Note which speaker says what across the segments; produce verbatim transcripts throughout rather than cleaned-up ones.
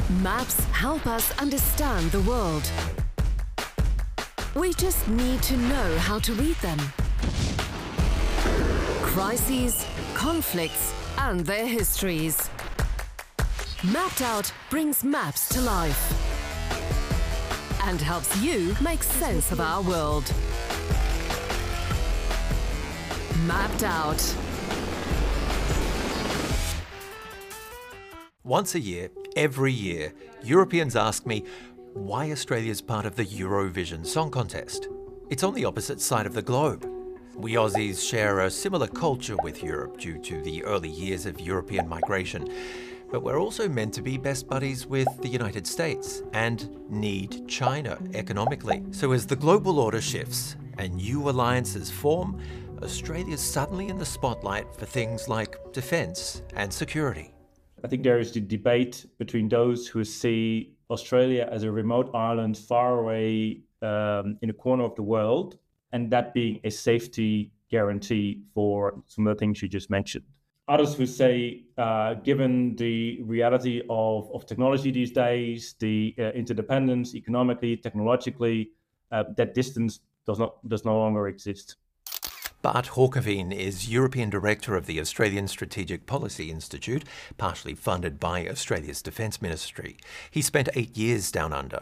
Speaker 1: Maps help us understand the world. We just need to know how to read them. Crises, conflicts, and their histories. Mapped Out brings maps to life and helps you make sense of our world. Mapped Out.
Speaker 2: Once a year, every year, Europeans ask me why Australia's part of the Eurovision Song Contest. It's on the opposite side of the globe. We Aussies share a similar culture with Europe due to the early years of European migration. But we're also meant to be best buddies with the United States and need China economically. So as the global order shifts and new alliances form, Australia's suddenly in the spotlight for things like defence and security.
Speaker 3: I think there is the debate between those who see Australia as a remote island far away um, in a corner of the world, and that being a safety guarantee for some of the things you just mentioned. Others who say, uh, given the reality of, of technology these days, the uh, interdependence economically, technologically, uh, that distance does not does no longer exist.
Speaker 2: Bart Hawkeveen is European Director of the Australian Strategic Policy Institute, partially funded by Australia's Defence Ministry. He spent eight years down under.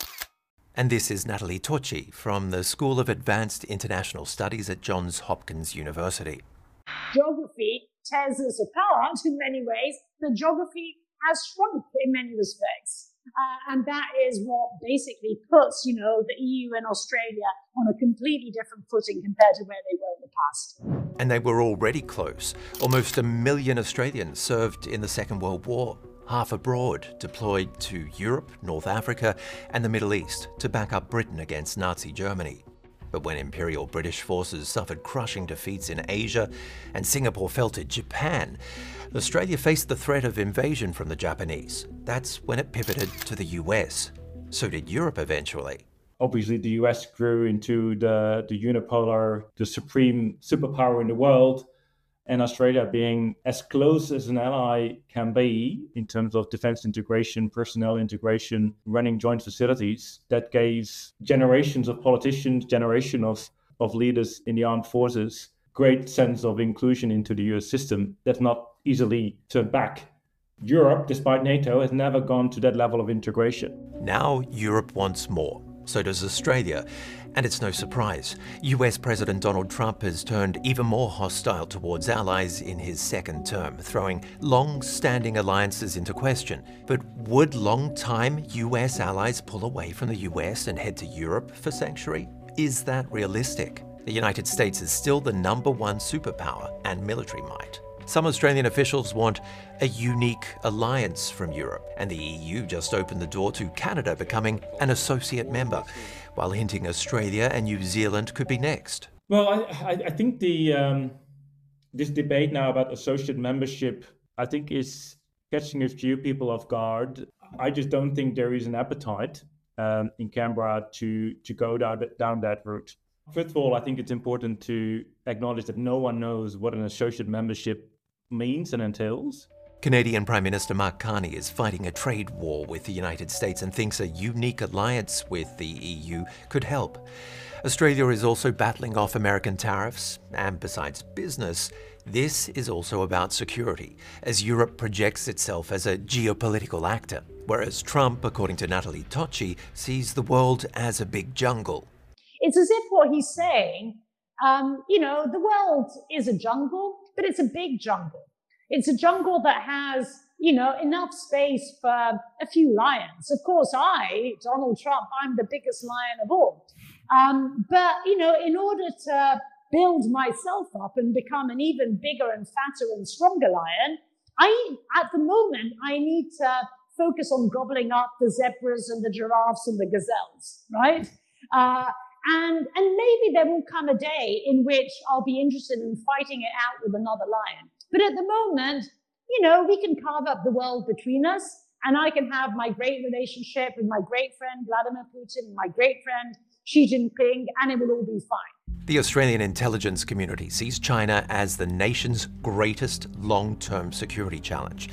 Speaker 2: And this is Natalie Tocci from the School of Advanced International Studies at Johns Hopkins University.
Speaker 4: Geography tears us apart in many ways, but geography has shrunk in many respects. Uh, and that is what basically puts, you know, the E U and Australia on a completely different footing compared to where they were in the past.
Speaker 2: And they were already close. Almost a million Australians served in the Second World War, half abroad, deployed to Europe, North Africa, and the Middle East to back up Britain against Nazi Germany. But when Imperial British forces suffered crushing defeats in Asia and Singapore fell to Japan, Australia faced the threat of invasion from the Japanese. That's when it pivoted to the U S. So did Europe eventually.
Speaker 3: Obviously, the U S grew into the, the unipolar, the supreme superpower in the world, and Australia being as close as an ally can be in terms of defense integration, personnel integration, running joint facilities, that gave generations of politicians, generation of, of leaders in the armed forces, great sense of inclusion into the U S system that's not easily turned back. Europe, despite NATO, has never gone to that level of integration.
Speaker 2: Now Europe wants more. So does Australia. And it's no surprise. U S President Donald Trump has turned even more hostile towards allies in his second term, throwing long-standing alliances into question. But would long-time U S allies pull away from the U S and head to Europe for sanctuary? Is that realistic? The United States is still the number one superpower and military might. Some Australian officials want a unique alliance from Europe, and the E U just opened the door to Canada becoming an associate member, while hinting Australia and New Zealand could be next.
Speaker 3: Well, I, I think the um, this debate now about associate membership, I think, is catching a few people off guard. I just don't think there is an appetite um, in Canberra to to go down, down that route. First of all, I think it's important to acknowledge that no one knows what an associate membership means and entails.
Speaker 2: Canadian Prime Minister Mark Carney is fighting a trade war with the United States and thinks a unique alliance with the E U could help. Australia is also battling off American tariffs, and besides business, this is also about security, as Europe projects itself as a geopolitical actor, whereas Trump, according to Natalie Tocci, sees the world as a big jungle.
Speaker 4: It's as if what he's saying, um, you know, the world is a jungle, but it's a big jungle. It's a jungle that has, you know, enough space for a few lions. Of course, I, Donald Trump, I'm the biggest lion of all. Um, but, you know, in order to build myself up and become an even bigger and fatter and stronger lion, I, at the moment, I need to focus on gobbling up the zebras and the giraffes and the gazelles, right? Uh, And, and maybe there will come a day in which I'll be interested in fighting it out with another lion. But at the moment, you know, we can carve up the world between us, and I can have my great relationship with my great friend Vladimir Putin, my great friend Xi Jinping, and it will all be fine.
Speaker 2: The Australian intelligence community sees China as the nation's greatest long-term security challenge.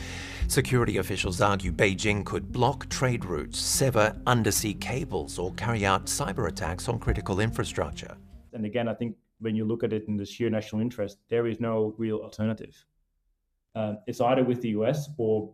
Speaker 2: Security officials argue Beijing could block trade routes, sever undersea cables, or carry out cyber attacks on critical infrastructure.
Speaker 3: And again, I think when you look at it in the sheer national interest, there is no real alternative. Um, it's either with the U S or